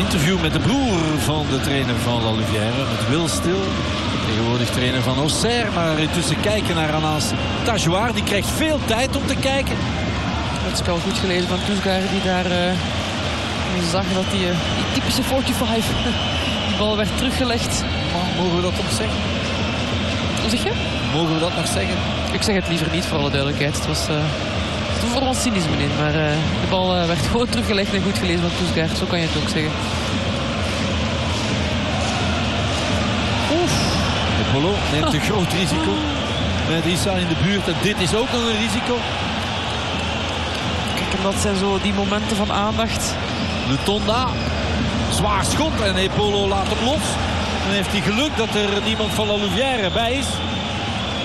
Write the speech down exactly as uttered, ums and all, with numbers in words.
interview met de broer van de trainer van La Louvière, met Will Stil. Tegenwoordig trainer van Auxerre, maar intussen kijken naar Anas Tajouar. Die krijgt veel tijd om te kijken. Het spel goed gelezen van Toesgaard, die daar uh, zag dat die, uh, die typische vijfenveertig, die bal werd teruggelegd. Maar mogen we dat nog zeggen? Hoe zeg je? Mogen we dat nog zeggen? Ik zeg het liever niet, voor alle duidelijkheid. Het was... Uh, Er zat wat cynisme in, maar uh, de bal uh, werd gewoon teruggelegd en goed gelezen van Toesgaard. Zo kan je het ook zeggen. Oef. De Polo neemt een groot risico. Met Issa in de buurt en dit is ook nog een risico. Kijk, en dat zijn zo die momenten van aandacht. Lutonda, zwaar schot en Epolo laat hem los. Dan heeft hij geluk dat er niemand van La Louvière bij is.